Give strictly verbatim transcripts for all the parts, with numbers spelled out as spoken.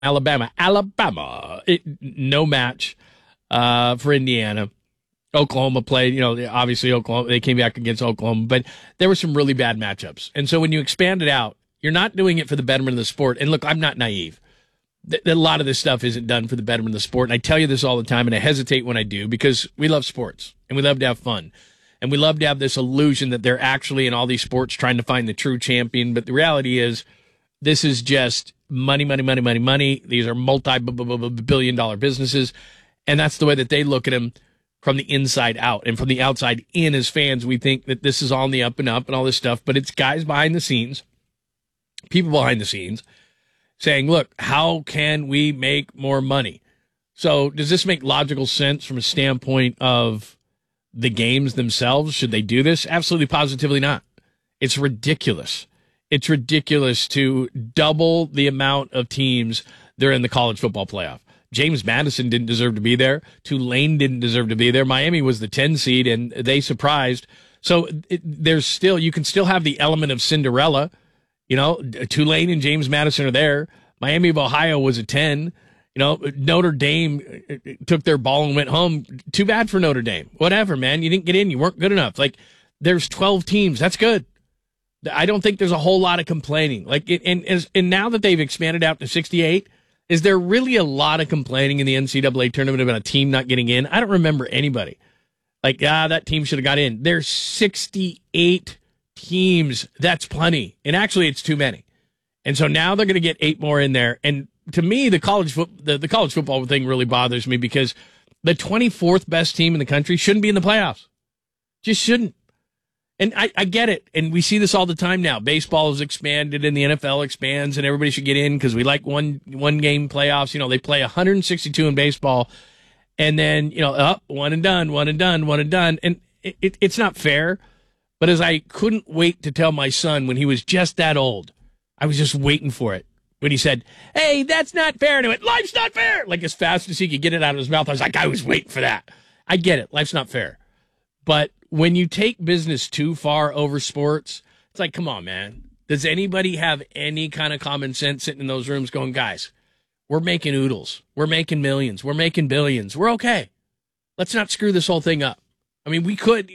Alabama, Alabama, it, no match uh, for Indiana. Oklahoma played, you know, obviously Oklahoma, they came back against Oklahoma, but there were some really bad matchups. And so when you expand it out, you're not doing it for the betterment of the sport. And look, I'm not naive. A lot of this stuff isn't done for the betterment of the sport. And I tell you this all the time, and I hesitate when I do, because we love sports and we love to have fun. And we love to have this illusion that they're actually in all these sports trying to find the true champion. But the reality is, this is just money, money, money, money, money. These are multi-billion dollar businesses. And that's the way that they look at them from the inside out. And from the outside in, as fans, we think that this is all on the up and up and all this stuff. But it's guys behind the scenes, people behind the scenes, saying, look, how can we make more money? So does this make logical sense from a standpoint of the games themselves? Should they do this? Absolutely, positively not. It's ridiculous. It's ridiculous to double the amount of teams that are in the college football playoff. James Madison didn't deserve to be there. Tulane didn't deserve to be there. Miami was the ten seed, and they surprised. So it, there's still, you can still have the element of Cinderella. You know, Tulane and James Madison are there. Miami of Ohio was a ten. You know, Notre Dame took their ball and went home. Too bad for Notre Dame. Whatever, man. You didn't get in. You weren't good enough. Like, there's twelve teams. That's good. I don't think there's a whole lot of complaining. Like, it, and and now that they've expanded out to sixty-eight, is there really a lot of complaining in the N C double A tournament about a team not getting in? I don't remember anybody. Like, ah, that team should have got in. There's sixty-eight teams. That's plenty. And actually, it's too many. And so now they're going to get eight more in there. And to me, the college foot, the, the college football thing really bothers me, because the twenty-fourth best team in the country shouldn't be in the playoffs. Just shouldn't. And I, I get it. And we see this all the time now. Baseball has expanded and the N F L expands, and everybody should get in because we like one one game playoffs. You know, they play one hundred sixty-two in baseball, and then, you know, up, oh, one and done, one and done, one and done. And it, it, it's not fair. But as I couldn't wait to tell my son when he was just that old, I was just waiting for it. When he said, hey, that's not fair. And I went, life's not fair. Like, as fast as he could get it out of his mouth, I was like, I was waiting for that. I get it. Life's not fair. But when you take business too far over sports, it's like, come on, man. Does anybody have any kind of common sense sitting in those rooms going, guys, we're making oodles. We're making millions. We're making billions. We're okay. Let's not screw this whole thing up. I mean, we could.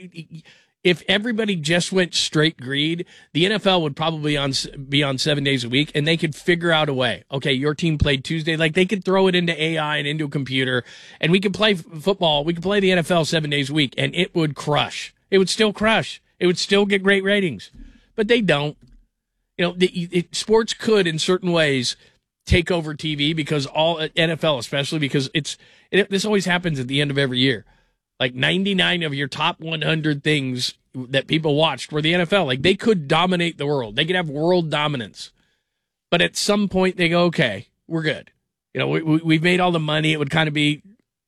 If everybody just went straight greed, the N F L would probably on, be on seven days a week, and they could figure out a way. Okay, your team played Tuesday. Like, they could throw it into A I and into a computer, and we could play f- football. We could play the N F L seven days a week, and it would crush. It would still crush. It would still get great ratings. But they don't. You know, the, it, sports could, in certain ways, take over T V, because all, N F L especially, because it's it, this always happens at the end of every year. Like, ninety-nine of your top one hundred things that people watched were the N F L. Like, they could dominate the world. They could have world dominance. But at some point, they go, okay, we're good. You know, we, we, we've made all the money. It would kind of be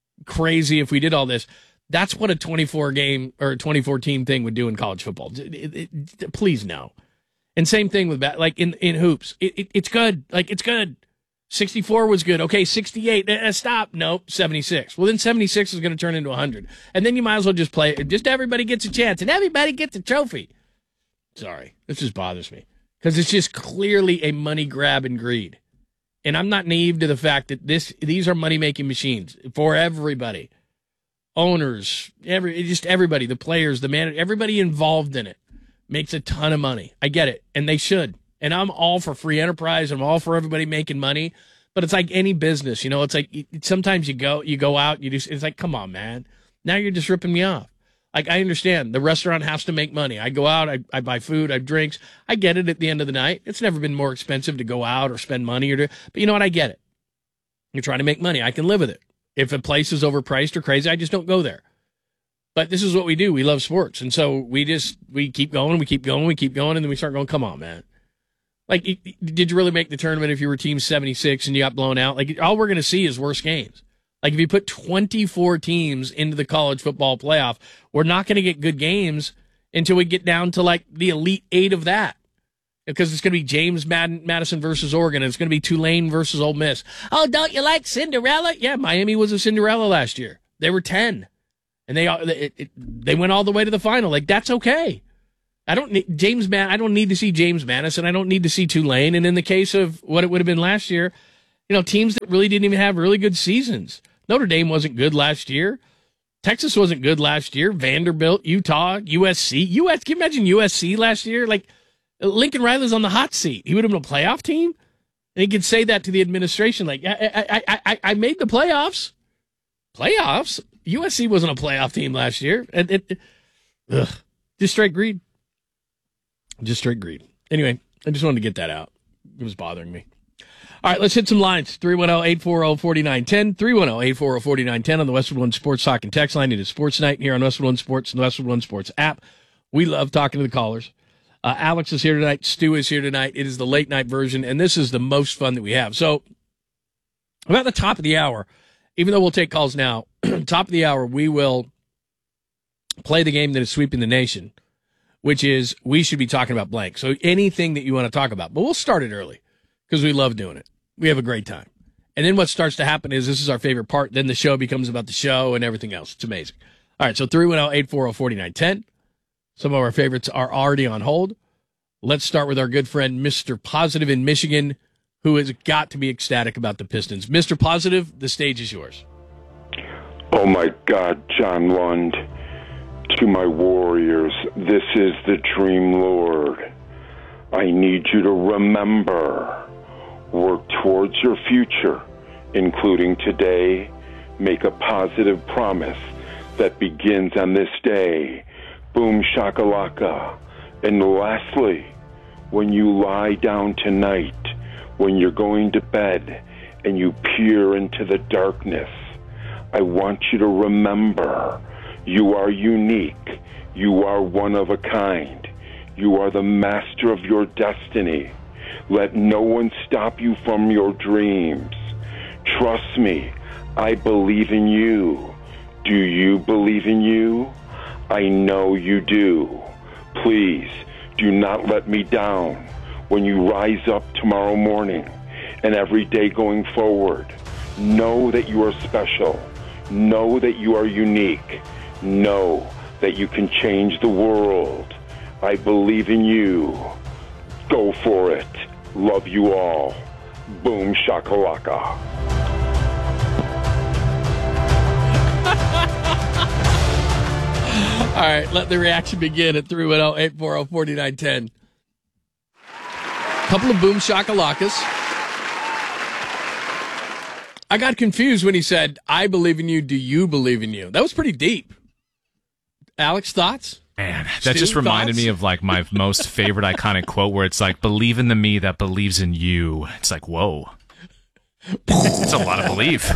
crazy if we did all this. That's what a twenty-four game or twenty-four team thing would do in college football. It, it, it, please no. And same thing with, like, in, in hoops. It, it, it's good. Like, it's good. sixty-four was good. Okay, sixty-eight. Uh, stop. Nope, seventy-six. Well, then seventy-six is going to turn into one hundred. And then you might as well just play. Just everybody gets a chance, and everybody gets a trophy. Sorry. This just bothers me. Because it's just clearly a money grab and greed. And I'm not naive to the fact that this these are money-making machines for everybody. Owners, every just everybody, the players, the man, everybody involved in it makes a ton of money. I get it, and they should. And I'm all for free enterprise. I'm all for everybody making money. But it's like any business, you know. It's like sometimes you go, you go out, you just. It's like, come on, man. Now you're just ripping me off. Like, I understand the restaurant has to make money. I go out, I, I buy food, I have drinks. I get it. At the end of the night, it's never been more expensive to go out or spend money or do. But you know what? I get it. You're trying to make money. I can live with it. If a place is overpriced or crazy, I just don't go there. But this is what we do. We love sports, and so we just we keep going, we keep going, we keep going, and then we start going. Come on, man. Like, did you really make the tournament if you were team seventy-six and you got blown out? Like, all we're going to see is worse games. Like, if you put twenty-four teams into the college football playoff, we're not going to get good games until we get down to, like, the elite eight of that. Because it's going to be James Madden, Madison versus Oregon, and it's going to be Tulane versus Ole Miss. Oh, don't you like Cinderella? Yeah, Miami was a Cinderella last year. They were ten. And they it, it, they went all the way to the final. Like, that's okay. I don't need James Mad- I don't need to see James Madison. I don't need to see Tulane. And in the case of what it would have been last year, You know, teams that really didn't even have really good seasons. Notre Dame wasn't good last year. Texas wasn't good last year. Vanderbilt, Utah, U S C. U S, can you imagine U S C last year? Like, Lincoln Riley's on the hot seat. He would have been a playoff team. And he could say that to the administration, like, I, I, I, I made the playoffs. Playoffs? U S C wasn't a playoff team last year. And it, it, ugh, just straight greed. Just straight greed. Anyway, I just wanted to get that out. It was bothering me. All right, let's hit some lines. three one zero, eight four zero, four nine one zero. three one zero, eight four zero, four nine one zero on the Westwood One Sports Talk and Text line. It is Sports Night here on Westwood One Sports and the Westwood One Sports app. We love talking to the callers. Uh, Alex is here tonight. Stu is here tonight. It is the late night version, and this is the most fun that we have. So, about the top of the hour, even though we'll take calls now, top of the hour, we will play the game that is sweeping the nation, which is we should be talking about blank. So, anything that you want to talk about. But we'll start it early because we love doing it. We have a great time. And then what starts to happen is this is our favorite part. Then the show becomes about the show and everything else. It's amazing. All right, so three one zero, eight four zero, four nine one zero. Some of our favorites are already on hold. Let's start with our good friend, Mister Positive in Michigan, who has got to be ecstatic about the Pistons. Mister Positive, the stage is yours. Oh, my God, John Lund. To my Warriors, this is the Dream Lord. I need you to remember. Work towards your future, including today. Make a positive promise that begins on this day. Boom shakalaka. And lastly, when you lie down tonight, when you're going to bed and you peer into the darkness, I want you to remember you are unique. You are one of a kind. You are the master of your destiny. Let no one stop you from your dreams. Trust me, I believe in you. Do you believe in you? I know you do. Please, do not let me down when you rise up tomorrow morning and every day going forward. Know that you are special. Know that you are unique. Know that you can change the world. I believe in you. Go for it. Love you all. Boom shakalaka. All right, let the reaction begin at three one zero, eight four zero, four nine one zero. Couple of boom shakalakas. I got confused when he said, I believe in you, do you believe in you? That was pretty deep. Alex, thoughts? Man, that Stu, just reminded thoughts? me of like my most favorite iconic quote where it's like, believe in the me that believes in you. It's like, whoa. It's a lot of belief.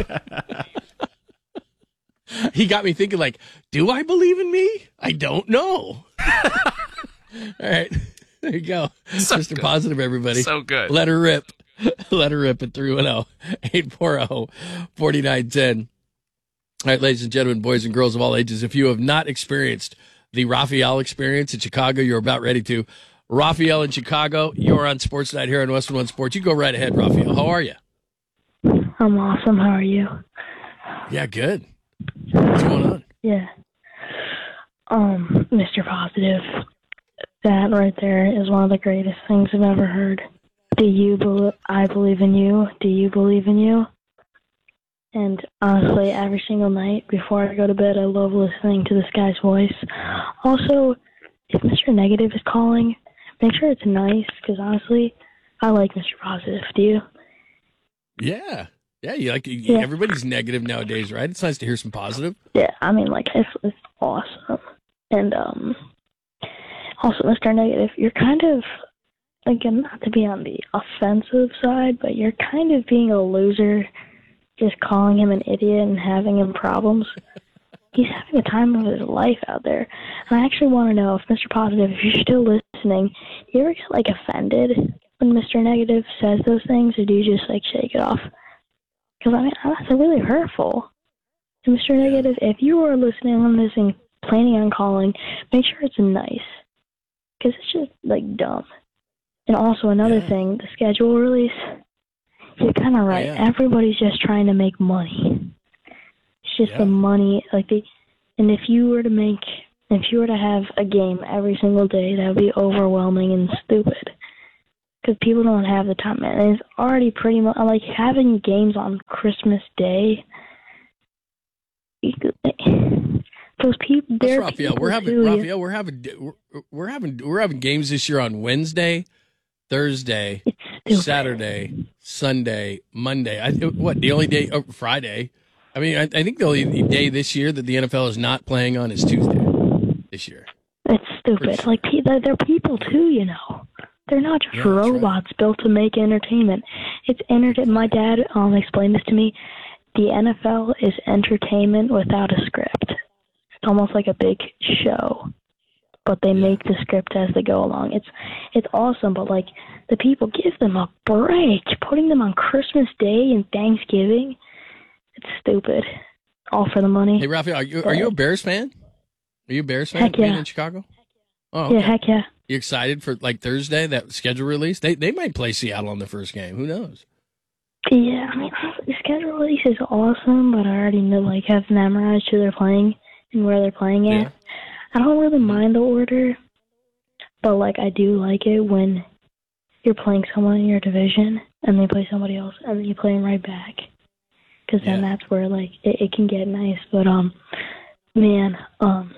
He got me thinking like, do I believe in me? I don't know. All right, there you go. So Mister good. Positive, everybody. So good. Let her rip. Let her rip at three one zero, eight four zero, four nine one zero. All right, ladies and gentlemen, boys and girls of all ages, if you have not experienced the Raphael experience in Chicago, you're about ready to. Raphael in Chicago, you're on Sports Night here on Westwood One Sports. You go right ahead, Raphael. How are you? I'm awesome. How are you? Yeah, good. What's going on? Yeah. Um, Mister Positive, that right there is one of the greatest things I've ever heard. Do you believe, I believe in you? Do you believe in you? And honestly, every single night before I go to bed, I love listening to this guy's voice. Also, if Mister Negative is calling, make sure it's nice, because honestly, I like Mister Positive. Do you? Yeah. Yeah, you like Yeah. everybody's negative nowadays, right? It's nice to hear some positive. Yeah, I mean, like, it's, it's awesome. And um, also, Mister Negative, you're kind of, again, not to be on the offensive side, but you're kind of being a loser, just calling him an idiot and having him problems. He's having the time of his life out there. And I actually want to know if Mister Positive, if you're still listening, you ever get, like, offended when Mister Negative says those things, or do you just, like, shake it off? Because, I mean, that's really hurtful. And Mister Negative, if you are listening on this and planning on calling, make sure it's nice. Because it's just, like, dumb. And also, another Yeah. thing, the schedule release, you're kind of right. Oh, yeah. Everybody's just trying to make money. It's just Yeah. the money. Like the, and if you were to make, if you were to have a game every single day, that would be overwhelming and stupid. because people don't have the time, and it's already pretty much like having games on Christmas Day. Those people, That's Raphael. We're having Raphael. We're having we're, we're having we're having games this year on Wednesday, Thursday, Saturday, Sunday, Monday. I, what the only day? Oh, Friday. I mean, I, I think the only day this year that the N F L is not playing on is Tuesday this year. It's stupid. Sure. Like they're, they're people too, you know. They're not just yeah, robots right. built to make entertainment. It's entertainment. My dad um explained this to me. The N F L is entertainment without a script. It's almost like a big show, but they make the script as they go along. It's it's awesome, but like the people, give them a break. Putting them on Christmas Day and Thanksgiving, it's stupid. All for the money. Hey, Raphael, are you but, are you a Bears fan? Are you a Bears fan? Heck yeah. In Chicago? Oh, okay. Yeah, heck yeah. You excited for like Thursday, that schedule release? They they might play Seattle on the first game. Who knows? Yeah, I mean, the schedule release is awesome, but I already know, like, have memorized who they're playing and where they're playing at. Yeah. I don't really mind the order, but, like, I do like it when you're playing someone in your division and they play somebody else and then you play them right back. Because then yeah. that's where, like, it, it can get nice. But, um, man, um,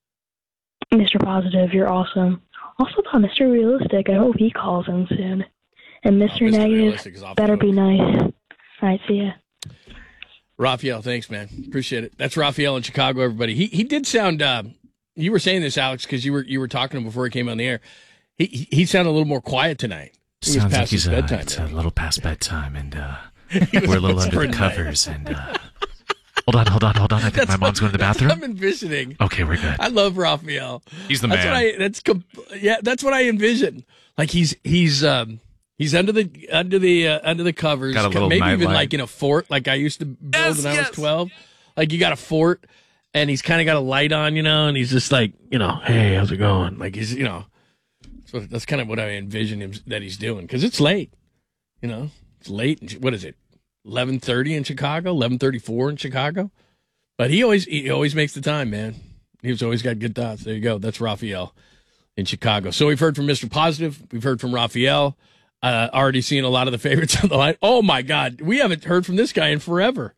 Mister Positive, you're awesome. Also about Mister Realistic, I hope he calls in soon. And Mister Oh, Mister Negative better be nice. All right, see ya. Raphael, thanks, man. Appreciate it. That's Raphael in Chicago, everybody. He he did sound, uh, you were saying this, Alex, because you were you were talking to him before he came on the air. He he, he sounded a little more quiet tonight. He Sounds was past like he's his bedtime, uh, it's a little past bedtime, and uh, we're a little under the covers. And uh, hold on, hold on, hold on. I think that's my mom's what, going to the bathroom. I'm envisioning. Okay, we're good. I love Raphael. He's the that's man. What I, that's yeah, that's what I envision. Like he's he's um. He's under the under the uh, under the covers, got a little maybe even light. like in a fort, like I used to build yes, when I yes. was twelve. Like you got a fort, and he's kind of got a light on, you know, and he's just like, you know, hey, how's it going? Like he's, you know, so that's kind of what I envision him that he's doing because it's late, you know, it's late. What is it? eleven thirty in Chicago, eleven thirty-four in Chicago, but he always he always makes the time, man. He's always got good thoughts. There you go. That's Raphael in Chicago. So we've heard from Mister Positive. We've heard from Raphael. Uh, already seen a lot of the favorites on the line. Oh, my God. We haven't heard from this guy in forever.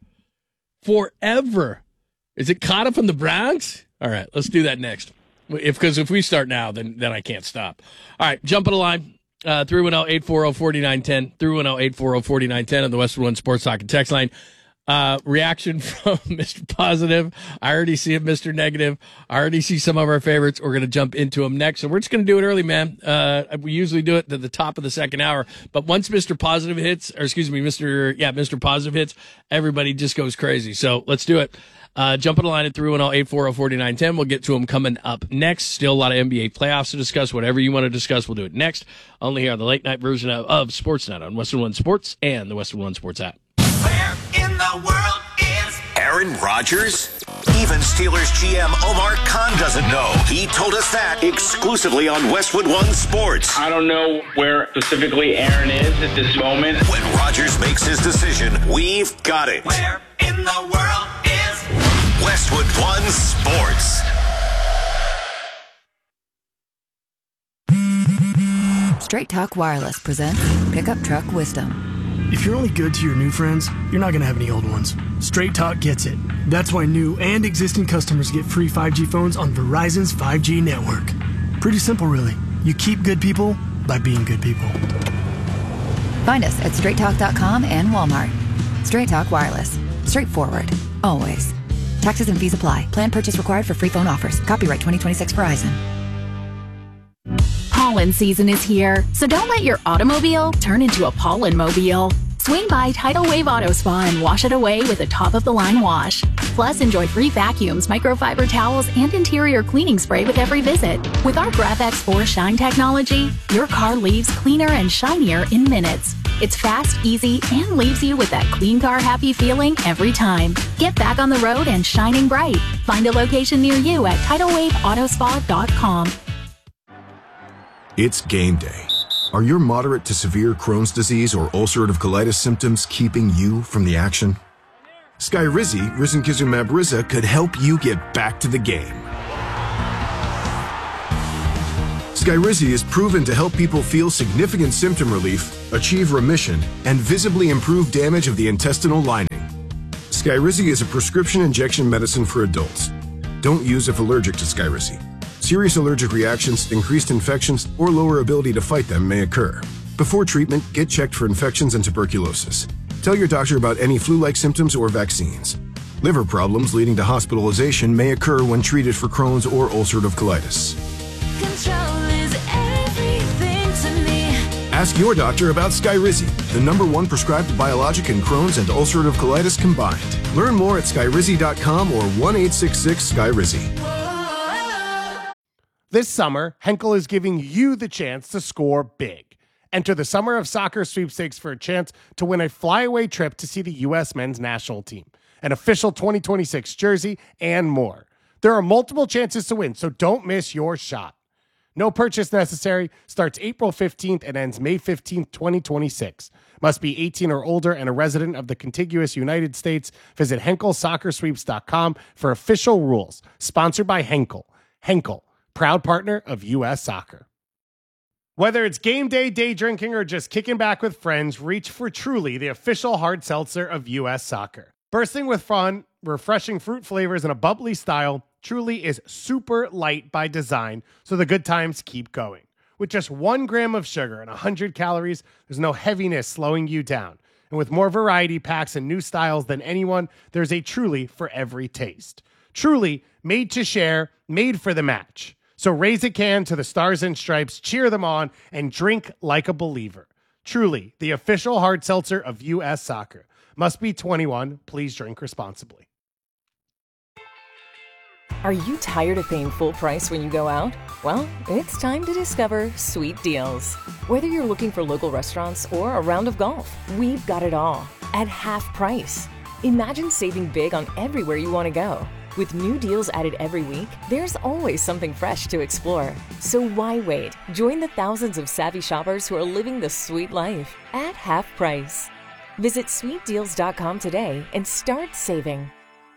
Forever. Is it Cotta from the Bronx? All right, let's do that next. If Because if we start now, then then I can't stop. All right, jump on the line. Uh, three one zero, eight four zero, four nine one zero. three one zero, eight four zero, four nine one zero on the Westwood One Sports Talk and Text line. Uh, reaction from Mister Positive. I already see it, Mister Negative. I already see some of our favorites. We're going to jump into them next. So we're just going to do it early, man. Uh, we usually do it at the top of the second hour. But once Mister Positive hits, or excuse me, Mister Yeah, Mister Positive hits, everybody just goes crazy. So let's do it. Uh, jump on the line at three one zero, eight four zero, four nine one zero. We'll get to them coming up next. Still a lot of N B A playoffs to discuss. Whatever you want to discuss, we'll do it next. Only here on the late night version of, of Sportsnet on Westwood One Sports and the Westwood One Sports app. Where in the world is Aaron Rodgers? Even Steelers G M Omar Khan doesn't know. He told us that exclusively on Westwood One Sports. I don't know where specifically Aaron is at this moment. When Rodgers makes his decision, we've got it. Where in the world is Westwood One Sports? Straight Talk Wireless presents Pickup Truck Wisdom. If you're only good to your new friends, you're not going to have any old ones. Straight Talk gets it. That's why new and existing customers get free five G phones on Verizon's five G network. Pretty simple, really. You keep good people by being good people. Find us at straight talk dot com and Walmart. Straight Talk Wireless. Straightforward. Always. Taxes and fees apply. Plan purchase required for free phone offers. Copyright twenty twenty-six Verizon. Pollen season is here, so don't let your automobile turn into a pollen-mobile. Swing by Tidal Wave Auto Spa and wash it away with a top-of-the-line wash. Plus, enjoy free vacuums, microfiber towels, and interior cleaning spray with every visit. With our GravX four Shine technology, your car leaves cleaner and shinier in minutes. It's fast, easy, and leaves you with that clean car happy feeling every time. Get back on the road and shining bright. Find a location near you at tidal wave auto spa dot com. It's game day. Are your moderate to severe Crohn's disease or ulcerative colitis symptoms keeping you from the action? Skyrizi, risankizumab Riza, could help you get back to the game. Skyrizi is proven to help people feel significant symptom relief, achieve remission, and visibly improve damage of the intestinal lining. Skyrizi is a prescription injection medicine for adults. Don't use if allergic to Skyrizi. Serious allergic reactions, increased infections, or lower ability to fight them may occur. Before treatment, get checked for infections and tuberculosis. Tell your doctor about any flu-like symptoms or vaccines. Liver problems leading to hospitalization may occur when treated for Crohn's or ulcerative colitis. Control is everything to me. Ask your doctor about Skyrizi, the number one prescribed biologic in Crohn's and ulcerative colitis combined. Learn more at skyrizi dot com or one eight six six Skyrizi. This summer, Henkel is giving you the chance to score big. Enter the Summer of Soccer sweepstakes for a chance to win a flyaway trip to see the U S men's national team, an official twenty twenty-six jersey, and more. There are multiple chances to win, so don't miss your shot. No purchase necessary. Starts April fifteenth and ends May fifteenth, twenty twenty-six. Must be eighteen or older and a resident of the contiguous United States. Visit henkel soccer sweeps dot com for official rules. Sponsored by Henkel. Henkel, proud partner of U S Soccer. Whether it's game day, day drinking, or just kicking back with friends, reach for Truly, the official hard seltzer of U S Soccer. Bursting with fun, refreshing fruit flavors, and a bubbly style, Truly is super light by design, so the good times keep going. With just one gram of sugar and one hundred calories, there's no heaviness slowing you down. And with more variety packs and new styles than anyone, there's a Truly for every taste. Truly, made to share, made for the match. So raise a can to the Stars and Stripes, cheer them on, and drink like a believer. Truly, the official hard seltzer of U S Soccer. Must be twenty-one. Please drink responsibly. Are you tired of paying full price when you go out? Well, it's time to discover Sweet Deals. Whether you're looking for local restaurants or a round of golf, we've got it all at half price. Imagine saving big on everywhere you want to go. With new deals added every week, there's always something fresh to explore. So why wait? Join the thousands of savvy shoppers who are living the sweet life at half price. Visit sweet deals dot com today and start saving.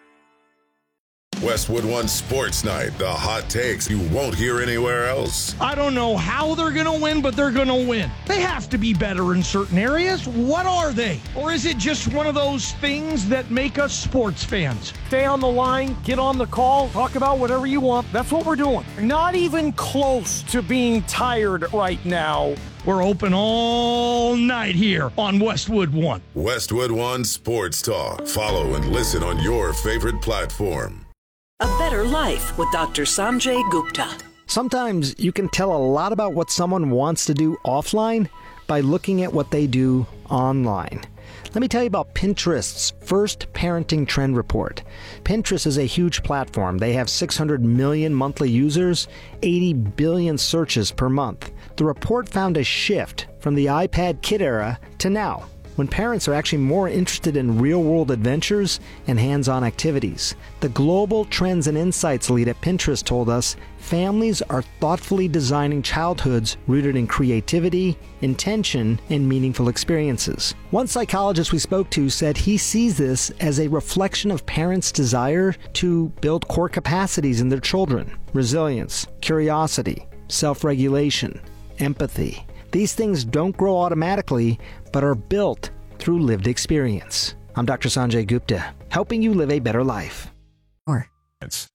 Westwood One Sports Night, the hot takes you won't hear anywhere else. I don't know how they're going to win, but they're going to win. They have to be better in certain areas. What are they? Or is it just one of those things that make us sports fans? Stay on the line, get on the call, talk about whatever you want. That's what we're doing. Not even close to being tired right now. We're open all night here on Westwood One. Westwood One Sports Talk. Follow and listen on your favorite platform. A Better Life with Doctor Sanjay Gupta. Sometimes you can tell a lot about what someone wants to do offline by looking at what they do online. Let me tell you about Pinterest's first parenting trend report. Pinterest is a huge platform. They have six hundred million monthly users, eighty billion searches per month. The report found a shift from the iPad kid era to now, when parents are actually more interested in real-world adventures and hands-on activities. The Global Trends and Insights lead at Pinterest told us families are thoughtfully designing childhoods rooted in creativity, intention, and meaningful experiences. One psychologist we spoke to said he sees this as a reflection of parents' desire to build core capacities in their children: resilience, curiosity, self-regulation, empathy. These things don't grow automatically, but are built through lived experience. I'm Doctor Sanjay Gupta, helping you live a better life. It's